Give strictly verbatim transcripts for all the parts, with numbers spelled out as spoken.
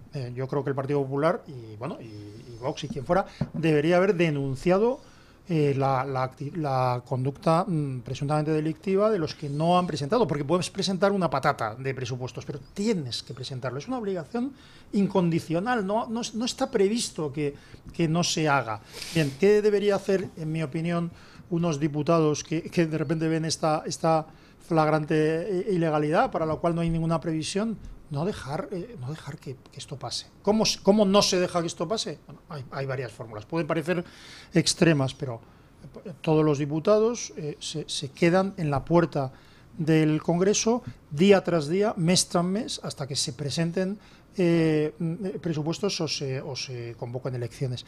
Eh, yo creo que el Partido Popular y bueno y, y Vox y quien fuera debería haber denunciado eh, la, la, la conducta mmm, presuntamente delictiva de los que no han presentado, porque puedes presentar una patata de presupuestos, pero tienes que presentarlo. Es una obligación incondicional, no, no, no está previsto que, que no se haga. Bien, ¿qué debería hacer, en mi opinión, unos diputados que, que de repente ven esta, esta flagrante ilegalidad para la cual no hay ninguna previsión? No dejar, eh, no dejar que, que esto pase. ¿Cómo, ¿Cómo no se deja que esto pase? Bueno, hay, hay varias fórmulas. Pueden parecer extremas, pero todos los diputados eh, se, se quedan en la puerta del Congreso día tras día, mes tras mes, hasta que se presenten eh, presupuestos o se, o se convoquen elecciones.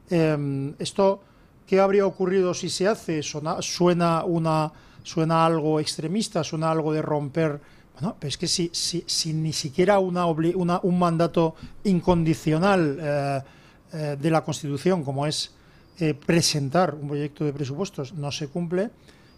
Eh, esto, ¿qué habría ocurrido si se hace? Suena, suena, una, suena algo extremista, suena algo de romper. Bueno, pero es que si, si, si ni siquiera una, una, un mandato incondicional eh, eh, de la Constitución, como es eh, presentar un proyecto de presupuestos, no se cumple,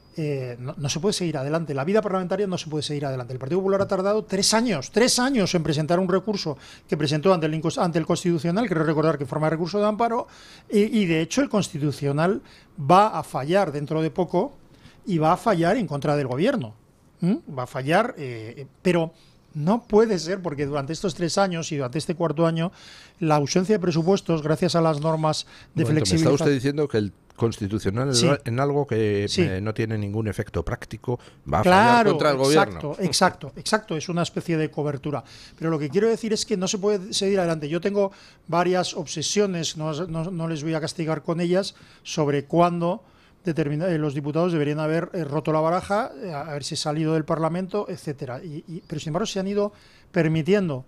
eh, no, no se puede seguir adelante. La vida parlamentaria no se puede seguir adelante. El Partido Popular ha tardado tres años, tres años en presentar un recurso que presentó ante el, ante el Constitucional, quiero recordar que forma de recurso de amparo, y, y de hecho el Constitucional va a fallar dentro de poco y va a fallar en contra del Gobierno. ¿Mm? Va a fallar, eh, pero no puede ser, porque durante estos tres años y durante este cuarto año la ausencia de presupuestos, gracias a las normas de bueno, flexibilización... Me está usted diciendo que el Constitucional sí. en algo que sí. eh, no tiene ningún efecto práctico va a claro, fallar contra el exacto, gobierno. Exacto, exacto, es una especie de cobertura. Pero lo que quiero decir es que no se puede seguir adelante. Yo tengo varias obsesiones, no, no, no les voy a castigar con ellas, sobre cuándo los diputados deberían haber eh, roto la baraja, eh, haberse salido del Parlamento, etcétera. Y, y, pero sin embargo se han ido permitiendo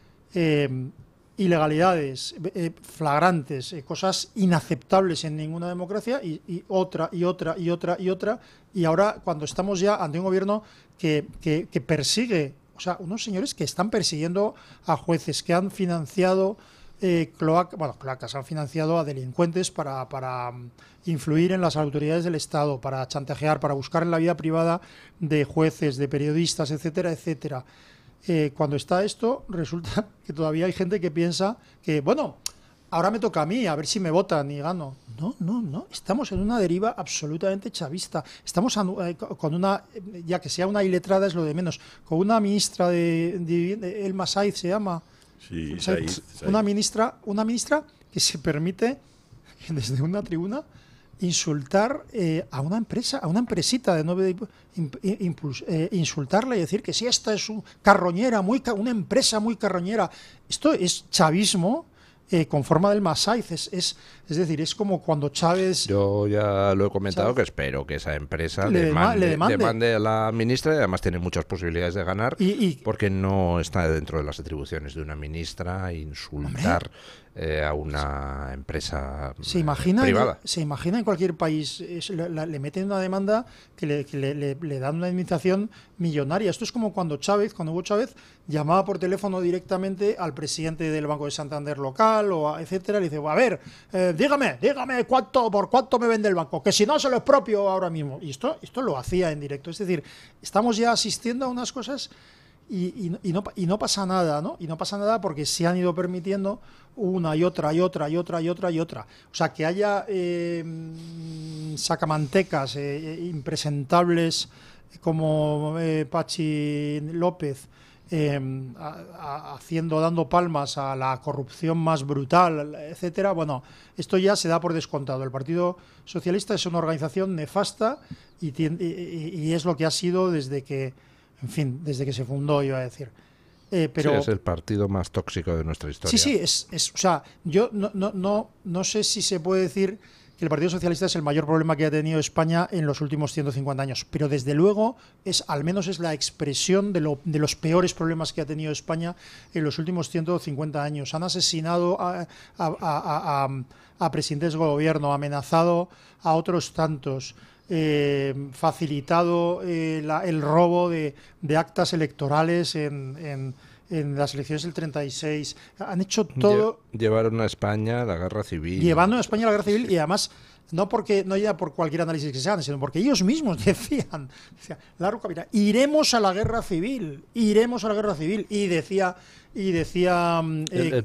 eh, ilegalidades eh, flagrantes, eh, cosas inaceptables en ninguna democracia, y, y otra y otra y otra y otra. Y ahora, cuando estamos ya ante un gobierno que, que, que persigue, o sea, unos señores que están persiguiendo a jueces, que han financiado Eh, cloac, bueno, cloacas, han financiado a delincuentes para, para influir en las autoridades del Estado, para chantajear, para buscar en la vida privada de jueces, de periodistas, etcétera, etcétera. Eh, cuando está esto, resulta que todavía hay gente que piensa que, bueno, ahora me toca a mí, a ver si me votan y gano. No, no, no, estamos en una deriva absolutamente chavista. Estamos eh, con una, ya que sea una iletrada es lo de menos, con una ministra de, de, de Elma Saiz se llama. Sí, Said, Said, una ministra, una ministra que se permite desde una tribuna insultar eh, a una empresa, a una empresita de nueve impulso, eh, insultarla y decir que si esta es un carroñera, muy una empresa muy carroñera. Esto es chavismo. Eh, con forma del Masaiz, es, es, es decir, es como cuando Chávez... Yo ya lo he comentado, Chávez, que espero que esa empresa le demande, le demande. demande a la ministra, y además tiene muchas posibilidades de ganar, y, y, porque no está dentro de las atribuciones de una ministra insultar eh, a una empresa ¿se imagina, privada. Se imagina en cualquier país, es, le, le meten una demanda que, le, que le, le, le dan una indemnización millonaria. Esto es como cuando Chávez, cuando Hugo Chávez llamaba por teléfono directamente al presidente del Banco de Santander local, o a, etcétera, le dice, a ver, eh, dígame, dígame cuánto, por cuánto me vende el banco, que si no se lo expropio ahora mismo. Y esto, esto lo hacía en directo. Es decir, estamos ya asistiendo a unas cosas y, y, y, no, y no pasa nada, ¿no? Y no pasa nada porque se han ido permitiendo una y otra y otra y otra y otra y otra. O sea, que haya eh, sacamantecas eh, impresentables como eh, Pachi López, Eh, a, a, haciendo, dando palmas a la corrupción más brutal, etcétera. Bueno, esto ya se da por descontado. El Partido Socialista es una organización nefasta y, tiene, y, y es lo que ha sido desde que, en fin, desde que se fundó, iba a decir. Eh, pero, sí, es el partido más tóxico de nuestra historia. Sí, sí, es, es o sea, yo no, no, no, no sé si se puede decir que el Partido Socialista es el mayor problema que ha tenido España en los últimos ciento cincuenta años, pero desde luego es, al menos es la expresión de, lo, de los peores problemas que ha tenido España en los últimos ciento cincuenta años. Han asesinado a, a, a, a, a presidentes de gobierno, amenazado a otros tantos, eh, facilitado eh, la, el robo de, de actas electorales en... en en las elecciones del treinta y seis, han hecho todo... Llevaron a España a la guerra civil. Llevando a España a la guerra civil, y además, no porque no ya por cualquier análisis que se hagan, sino porque ellos mismos decían, decía, Largo Capitán, iremos a la guerra civil, iremos a la guerra civil, y decía... Y decía eh, el, el,